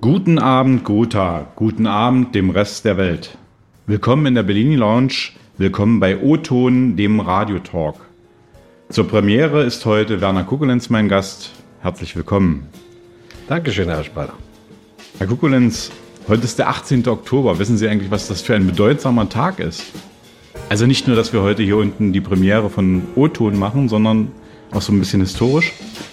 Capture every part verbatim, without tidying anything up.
Guten Abend, Gotha. Guten Abend dem Rest der Welt. Willkommen in der Bellini Lounge. Willkommen bei O-Ton, dem Radiotalk. Zur Premiere ist heute Werner Kukulenz mein Gast. Herzlich willkommen. Dankeschön, Herr Spaller. Herr Kukulenz, heute ist der achtzehnten Oktober. Wissen Sie eigentlich, was das für ein bedeutsamer Tag ist? Also nicht nur, dass wir heute hier unten die Premiere von O-Ton machen, sondern auch so ein bisschen historisch.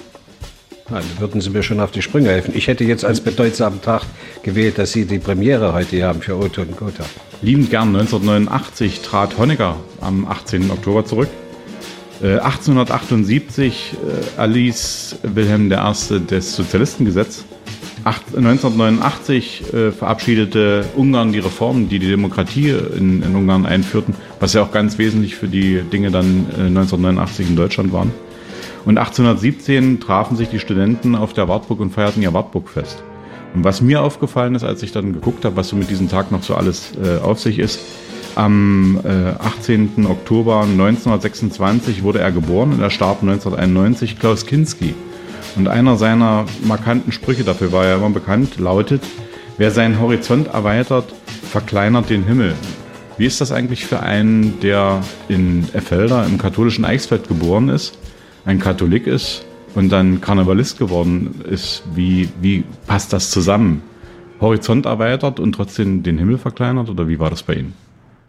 Dann würden Sie mir schon auf die Sprünge helfen. Ich hätte jetzt als bedeutsamen Tag gewählt, dass Sie die Premiere heute hier haben für O-Ton und Gotha. Liebend gern. neunzehnhundertneunundachtzig trat Honecker am achtzehnten Oktober zurück. Äh, achtzehnhundertachtundsiebzig äh, erließ Wilhelm der Erste das Sozialistengesetz. Acht, neunzehnhundertneunundachtzig äh, verabschiedete Ungarn die Reformen, die die Demokratie in, in Ungarn einführten, was ja auch ganz wesentlich für die Dinge dann äh, neunzehnhundertneunundachtzig in Deutschland waren. Und achtzehnhundertsiebzehn trafen sich die Studenten auf der Wartburg und feierten ihr Wartburgfest. Und was mir aufgefallen ist, als ich dann geguckt habe, was so mit diesem Tag noch so alles äh, auf sich ist, am äh, achtzehnten Oktober neunzehnhundertsechsundzwanzig wurde er geboren und er starb neunzehnhunderteinundneunzig, Klaus Kinski. Und einer seiner markanten Sprüche, dafür war er immer bekannt, lautet: Wer seinen Horizont erweitert, verkleinert den Himmel. Wie ist das eigentlich für einen, der in Effelder im katholischen Eichsfeld geboren ist, ein Katholik ist und dann Karnevalist geworden ist? Wie, wie passt das zusammen? Horizont erweitert und trotzdem den Himmel verkleinert, oder wie war das bei Ihnen?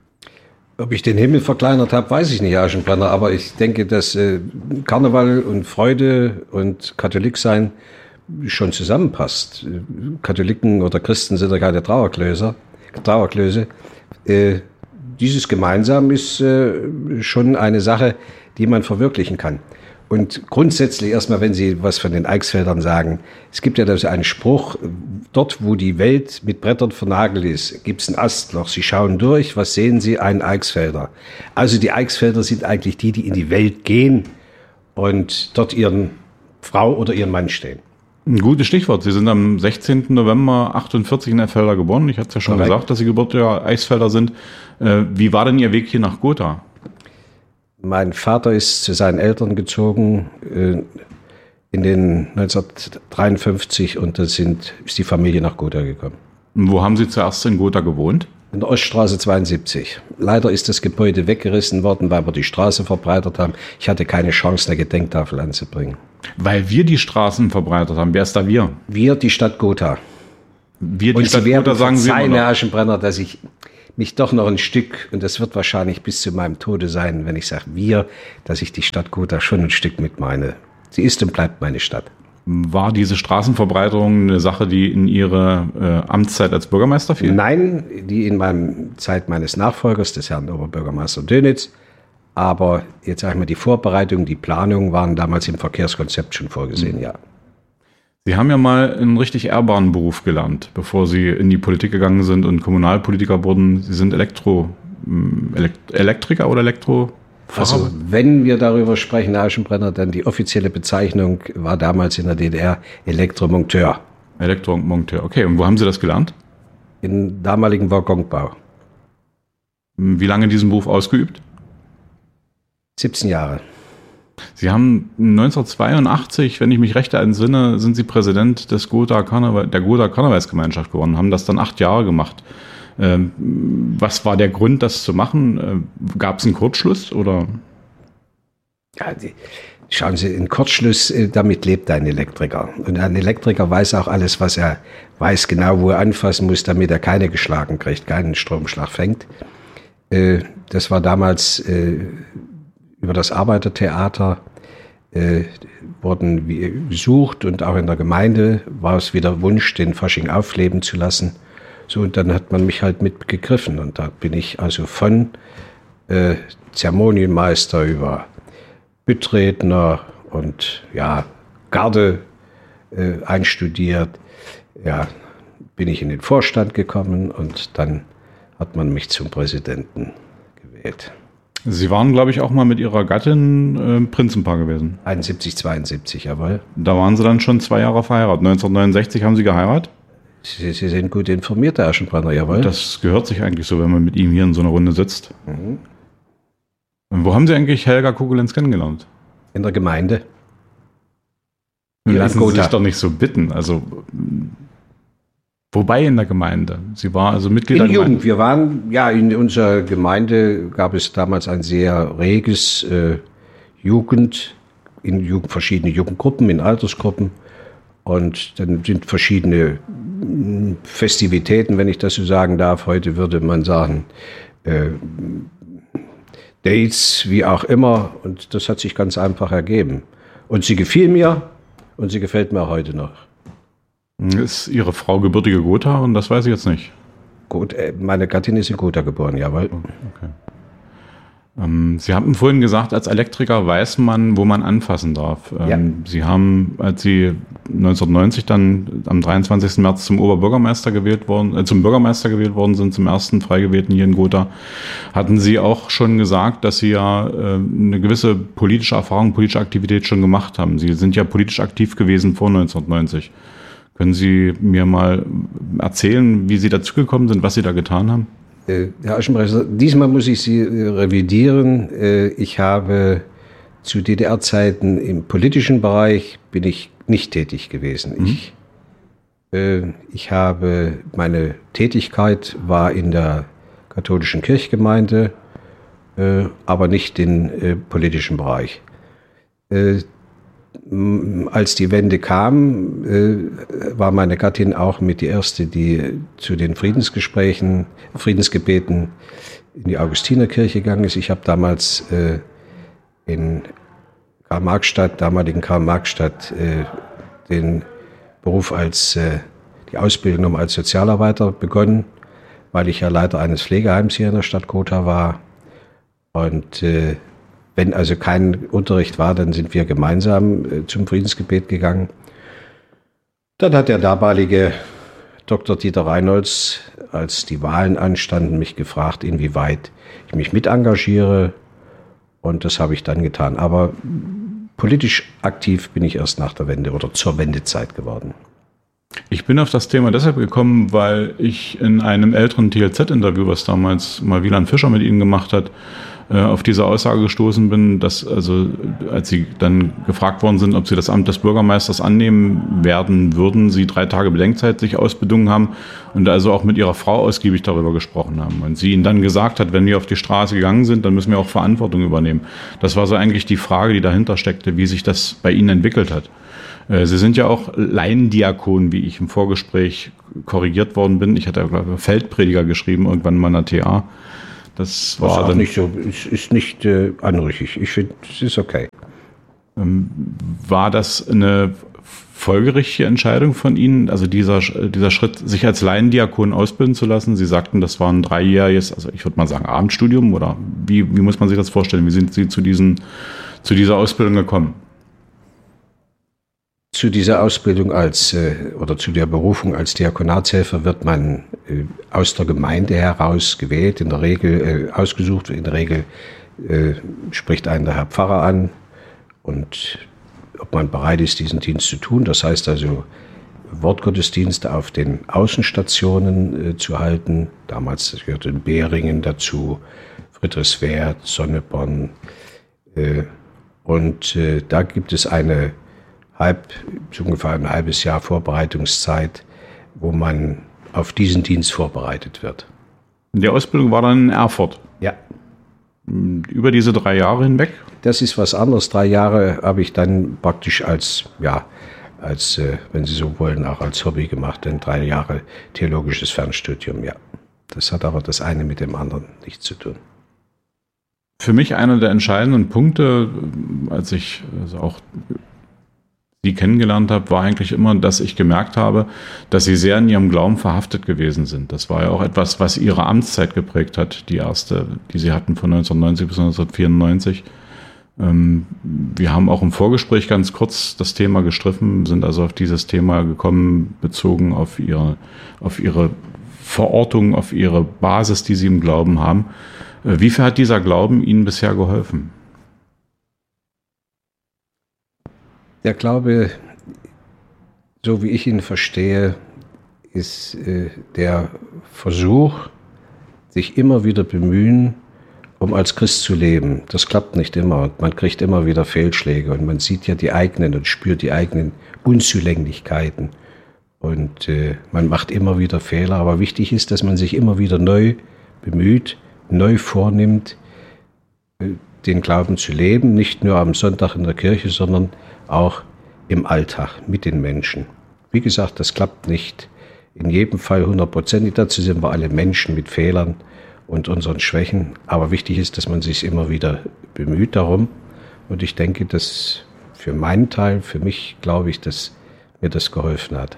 Ob ich den Himmel verkleinert habe, weiß ich nicht, Herr Aschenbrenner, aber ich denke, dass äh, Karneval und Freude und Katholiksein schon zusammenpasst. Katholiken oder Christen sind ja keine Trauerklöser, Trauerklöße. Äh, dieses Gemeinsam ist äh, schon eine Sache, die man verwirklichen kann. Und grundsätzlich erstmal, wenn Sie was von den Eichsfeldern sagen, es gibt ja da so einen Spruch: Dort, wo die Welt mit Brettern vernagelt ist, gibt es ein Astloch. Sie schauen durch, was sehen Sie? Ein Eichsfelder. Also die Eichsfelder sind eigentlich die, die in die Welt gehen und dort ihren Frau oder ihren Mann stehen. Ein gutes Stichwort. Sie sind am sechzehnten November achtundvierzig in Effelder geboren. Ich hatte es ja schon Korrekt. gesagt, dass Sie gebürtiger Eichsfelder sind. Wie war denn Ihr Weg hier nach Gotha? Mein Vater ist zu seinen Eltern gezogen äh, in den neunzehnhundertdreiundfünfzig und da sind, ist die Familie nach Gotha gekommen. Wo haben Sie zuerst in Gotha gewohnt? In der Oststraße zweiundsiebzig. Leider ist das Gebäude weggerissen worden, weil wir die Straße verbreitert haben. Ich hatte keine Chance, eine Gedenktafel anzubringen. Weil wir die Straßen verbreitert haben. Wer ist da wir? Wir, die Stadt Gotha. Wir, die und Stadt Sie werden Gotha, sagen Sie verzeihen, immer Herr noch. Aschenbrenner, dass ich mich doch noch ein Stück, und das wird wahrscheinlich bis zu meinem Tode sein, wenn ich sage wir, dass ich die Stadt Gotha schon ein Stück mit meine. Sie ist und bleibt meine Stadt. War diese Straßenverbreiterung eine Sache, die in Ihre äh, Amtszeit als Bürgermeister fiel? Nein, die in meiner Zeit meines Nachfolgers, des Herrn Oberbürgermeister Dönitz. Aber jetzt sage ich mal, die Vorbereitung, die Planung waren damals im Verkehrskonzept schon vorgesehen, mhm. ja. Sie haben ja mal einen richtig ehrbaren Beruf gelernt, bevor Sie in die Politik gegangen sind und Kommunalpolitiker wurden. Sie sind Elektro, Elekt- Elektriker oder Elektrofahrer? Also wenn wir darüber sprechen, Herr Aschenbrenner, dann die offizielle Bezeichnung war damals in der D D R Elektromonteur. Elektromonteur, okay. Und wo haben Sie das gelernt? Im damaligen Waggonbau. Wie lange diesen Beruf ausgeübt? siebzehn Jahre. Sie haben neunzehnhundertzweiundachtzig, wenn ich mich recht entsinne, sind Sie Präsident des Gotha Karneval, der Gotha Karnevalsgemeinschaft geworden, haben das dann acht Jahre gemacht. Ähm, was war der Grund, das zu machen? Äh, Gab es einen Kurzschluss oder? Ja, die, schauen Sie, ein Kurzschluss, damit lebt ein Elektriker. Und ein Elektriker weiß auch alles, was er weiß, genau wo er anfassen muss, damit er keine geschlagen kriegt, keinen Stromschlag fängt. Äh, das war damals äh, über das Arbeitertheater äh, wurden wir gesucht und auch in der Gemeinde war es wieder Wunsch, den Fasching aufleben zu lassen. So, und dann hat man mich halt mitgegriffen und da bin ich also von äh, Zeremonienmeister über Bütredner und ja, Garde äh, einstudiert. Ja, bin ich in den Vorstand gekommen und dann hat man mich zum Präsidenten gewählt. Sie waren, glaube ich, auch mal mit Ihrer Gattin äh, Prinzenpaar gewesen. einundsiebzig, zweiundsiebzig, jawohl. Da waren Sie dann schon zwei Jahre verheiratet. neunzehnhundertneunundsechzig haben Sie geheiratet? Sie, Sie sind gut informiert, Herr Aschenbrenner, jawohl. Das gehört sich eigentlich so, wenn man mit ihm hier in so einer Runde sitzt. Mhm. Und wo haben Sie eigentlich Helga Kukulenz kennengelernt? In der Gemeinde. Lassen Sie Gotha. sich doch nicht so bitten. Also Wobei in der Gemeinde? Sie war also Mitglied in der Gemeinde? Jugend. Wir waren, ja, in unserer Gemeinde gab es damals ein sehr reges äh, Jugend, in Jugend, verschiedene Jugendgruppen, in Altersgruppen. Und dann sind verschiedene Festivitäten, wenn ich das so sagen darf. Heute würde man sagen, äh, Dates, wie auch immer. Und das hat sich ganz einfach ergeben. Und sie gefiel mir und sie gefällt mir heute noch. Ist Ihre Frau gebürtige Gotha und das weiß ich jetzt nicht? Gut, meine Gattin ist in Gotha geboren, jawohl. Okay. Ähm, Sie haben vorhin gesagt, als Elektriker weiß man, wo man anfassen darf. Ähm, ja. Sie haben, als Sie neunzehnhundertneunzig dann am dreiundzwanzigsten März zum Oberbürgermeister gewählt worden, äh, zum Bürgermeister gewählt worden sind, zum ersten frei gewählten hier in Gotha, hatten Sie auch schon gesagt, dass Sie ja äh, eine gewisse politische Erfahrung, politische Aktivität schon gemacht haben. Sie sind ja politisch aktiv gewesen vor neunzehnhundertneunzig. Können Sie mir mal erzählen, wie Sie dazugekommen sind, was Sie da getan haben? Äh, Herr Aschenbrecher, diesmal muss ich Sie äh, revidieren. Äh, ich habe zu D D R-Zeiten im politischen Bereich bin ich nicht tätig gewesen. Mhm. Ich, äh, ich habe, meine Tätigkeit war in der katholischen Kirchgemeinde, äh, aber nicht im äh, politischen Bereich. Äh, Als die Wende kam, war meine Gattin auch mit die erste, die zu den Friedensgesprächen, Friedensgebeten in die Augustinerkirche gegangen ist. Ich habe damals in Karl-Marx-Stadt, damaligen Karl-Marx-Stadt, den Beruf als, die Ausbildung als Sozialarbeiter begonnen, weil ich ja Leiter eines Pflegeheims hier in der Stadt Gotha war. Und wenn also kein Unterricht war, dann sind wir gemeinsam äh, zum Friedensgebet gegangen. Dann hat der damalige Doktor Dieter Reinholz, als die Wahlen anstanden, mich gefragt, inwieweit ich mich mit engagiere. Und das habe ich dann getan. Aber politisch aktiv bin ich erst nach der Wende oder zur Wendezeit geworden. Ich bin auf das Thema deshalb gekommen, weil ich in einem älteren T L Z-Interview, was damals mal Wieland Fischer mit Ihnen gemacht hat, auf diese Aussage gestoßen bin, dass also, als Sie dann gefragt worden sind, ob Sie das Amt des Bürgermeisters annehmen werden würden, Sie drei Tage Bedenkzeit sich ausbedungen haben und also auch mit Ihrer Frau ausgiebig darüber gesprochen haben. Und sie Ihnen dann gesagt hat, wenn wir auf die Straße gegangen sind, dann müssen wir auch Verantwortung übernehmen. Das war so eigentlich die Frage, die dahinter steckte, wie sich das bei Ihnen entwickelt hat. Sie sind ja auch Laiendiakon, wie ich im Vorgespräch korrigiert worden bin. Ich hatte, glaube ich, Feldprediger geschrieben, irgendwann in meiner T A. Das war auch nicht so, ist, ist nicht äh, anrüchig. Ich finde, es ist okay. Ähm, war das eine folgerichtige Entscheidung von Ihnen, also dieser, dieser Schritt, sich als Laiendiakon ausbilden zu lassen? Sie sagten, das war ein dreijähriges, also ich würde mal sagen Abendstudium, oder wie, wie muss man sich das vorstellen? Wie sind Sie zu, diesen, zu dieser Ausbildung gekommen? Zu dieser Ausbildung als äh, oder zu der Berufung als Diakonatshelfer wird man äh, aus der Gemeinde heraus gewählt, in der Regel äh, ausgesucht. In der Regel äh, spricht einen der Herr Pfarrer an und ob man bereit ist, diesen Dienst zu tun. Das heißt also, Wortgottesdienste auf den Außenstationen äh, zu halten. Damals gehörte Beringen dazu, Friedrichswerth, Sonneborn. Äh, und äh, da gibt es eine halb, ungefähr ein halbes Jahr Vorbereitungszeit, wo man auf diesen Dienst vorbereitet wird. Die Ausbildung war dann in Erfurt? Ja. Über diese drei Jahre hinweg? Das ist was anderes. Drei Jahre habe ich dann praktisch als, ja, als, äh, wenn Sie so wollen, auch als Hobby gemacht. Denn drei Jahre theologisches Fernstudium, ja. Das hat aber das eine mit dem anderen nichts zu tun. Für mich einer der entscheidenden Punkte, als ich also auch Sie kennengelernt habe, war eigentlich immer, dass ich gemerkt habe, dass Sie sehr in Ihrem Glauben verhaftet gewesen sind. Das war ja auch etwas, was Ihre Amtszeit geprägt hat, die erste, die Sie hatten von neunzehnhundertneunzig bis neunzehnhundertvierundneunzig. Ähm, wir haben auch im Vorgespräch ganz kurz das Thema gestriffen, sind also auf dieses Thema gekommen, bezogen auf Ihre, auf Ihre Verortung, auf Ihre Basis, die Sie im Glauben haben. Äh, wie viel hat dieser Glauben Ihnen bisher geholfen? Der Glaube, so wie ich ihn verstehe, ist äh, der Versuch, sich immer wieder bemühen, um als Christ zu leben. Das klappt nicht immer. Man kriegt immer wieder Fehlschläge und man sieht ja die eigenen und spürt die eigenen Unzulänglichkeiten. Und äh, man macht immer wieder Fehler, aber wichtig ist, dass man sich immer wieder neu bemüht, neu vornimmt, äh, den Glauben zu leben, nicht nur am Sonntag in der Kirche, sondern auch im Alltag mit den Menschen. Wie gesagt, das klappt nicht in jedem Fall hundertprozentig. Dazu sind wir alle Menschen mit Fehlern und unseren Schwächen. Aber wichtig ist, dass man sich immer wieder bemüht darum. Und ich denke, dass für meinen Teil, für mich glaube ich, dass mir das geholfen hat.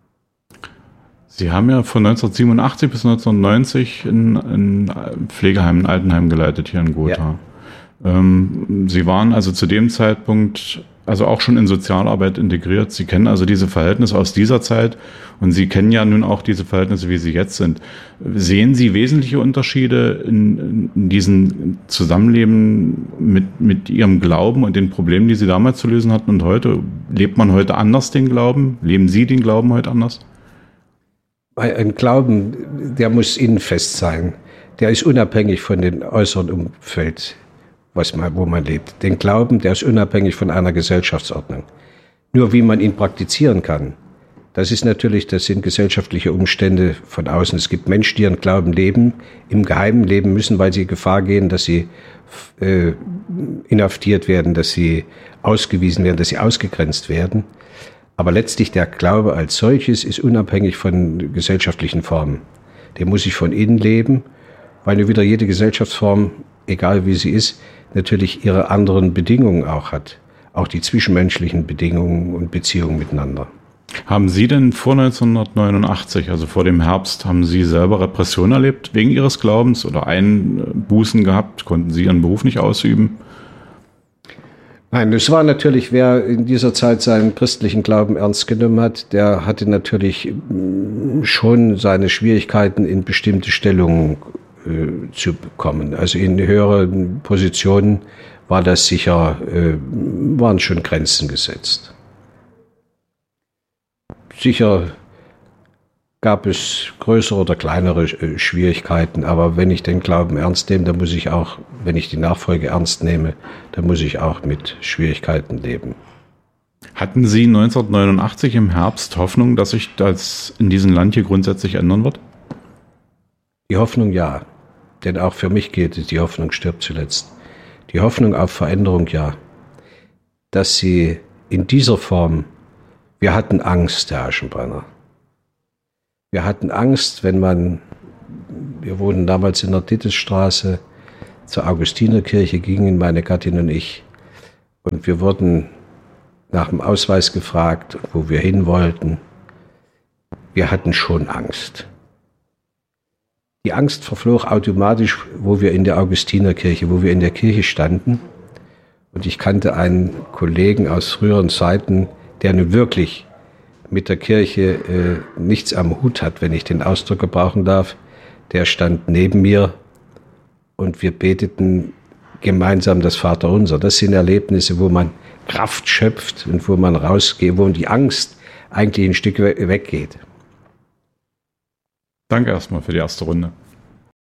Sie haben ja von neunzehnhundertsiebenundachtzig bis neunzehnhundertneunzig in, in Pflegeheim, ein Altenheim geleitet hier in Gotha. Ja. Ähm, Sie waren also zu dem Zeitpunkt also auch schon in Sozialarbeit integriert. Sie kennen also diese Verhältnisse aus dieser Zeit und Sie kennen ja nun auch diese Verhältnisse, wie sie jetzt sind. Sehen Sie wesentliche Unterschiede in, in diesem Zusammenleben mit, mit Ihrem Glauben und den Problemen, die Sie damals zu lösen hatten und heute? Lebt man heute anders den Glauben? Leben Sie den Glauben heute anders? Ein Glauben, der muss innenfest sein. Der ist unabhängig von dem äußeren Umfeld, was man, wo man lebt. Den Glauben, der ist unabhängig von einer Gesellschaftsordnung. Nur wie man ihn praktizieren kann, das ist natürlich, das sind gesellschaftliche Umstände von außen. Es gibt Menschen, die ihren Glauben leben, im Geheimen leben müssen, weil sie Gefahr gehen, dass sie äh, inhaftiert werden, dass sie ausgewiesen werden, dass sie ausgegrenzt werden. Aber letztlich der Glaube als solches ist unabhängig von gesellschaftlichen Formen. Der muss sich von innen leben, weil wieder jede Gesellschaftsform, egal wie sie ist, natürlich ihre anderen Bedingungen auch hat. Auch die zwischenmenschlichen Bedingungen und Beziehungen miteinander. Haben Sie denn vor neunzehnhundertneunundachtzig, also vor dem Herbst, haben Sie selber Repression erlebt wegen Ihres Glaubens oder Einbußen gehabt? Konnten Sie Ihren Beruf nicht ausüben? Nein, es war natürlich, wer in dieser Zeit seinen christlichen Glauben ernst genommen hat, der hatte natürlich schon seine Schwierigkeiten, in bestimmte Stellungen äh, zu bekommen. Also in höheren Positionen war das sicher, äh, waren schon Grenzen gesetzt. Sicher gab es größere oder kleinere äh, Schwierigkeiten, aber wenn ich den Glauben ernst nehme, dann muss ich auch, wenn ich die Nachfolge ernst nehme, dann muss ich auch mit Schwierigkeiten leben. Hatten Sie neunzehnhundertneunundachtzig im Herbst Hoffnung, dass sich das in diesem Land hier grundsätzlich ändern wird? Die Hoffnung ja, denn auch für mich gilt es, die Hoffnung stirbt zuletzt. Die Hoffnung auf Veränderung ja, dass sie in dieser Form, wir hatten Angst, Herr Aschenbrenner. Wir hatten Angst, wenn man, wir wohnten damals in der Dittesstraße, zur Augustinerkirche gingen, meine Gattin und ich. Und wir wurden nach dem Ausweis gefragt, wo wir hin wollten. Wir hatten schon Angst. Die Angst verflog automatisch, wo wir in der Augustinerkirche, wo wir in der Kirche standen. Und ich kannte einen Kollegen aus früheren Zeiten, der nun wirklich mit der Kirche äh, nichts am Hut hat, wenn ich den Ausdruck gebrauchen darf. Der stand neben mir und wir beteten gemeinsam das Vaterunser. Das sind Erlebnisse, wo man Kraft schöpft und wo man rausgeht, wo die Angst eigentlich ein Stück weggeht. Danke erstmal für die erste Runde.